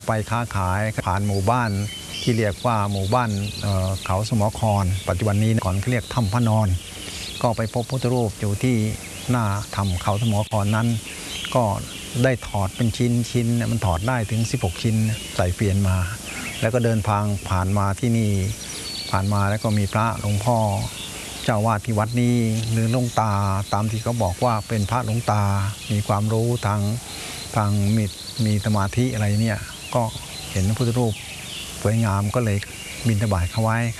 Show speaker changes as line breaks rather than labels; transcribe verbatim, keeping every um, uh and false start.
ไปค้าขายผ่านหมู่บ้านที่เรียกว่าหมู่บ้านเขาสมอครปัจจุบันนี้ก่อนเขาเรียกถ้ำพระนอนก็ไปพบพุทธรูปอยู่ที่หน้าถ้ำเขาสมอครนั้นก็ได้ถอดเป็นชิ้นชิ้นมันถอดได้ถึงสิบหกชิ้นใส่เปลี่ยนมาแล้วก็เดินทางผ่านมาที่นี่ผ่านมาแล้วก็มีพระหลวงพ่อเจ้าวาดที่วัดนี้หรือหลวงตาตามที่เขาบอกว่าเป็นพระหลวงตามีความรู้ทางทางมีมีสมาธิอะไรเนี่ยก็เห็นพระพุทธรูปสวยงามก็เลยบิณฑบาตเขาไว้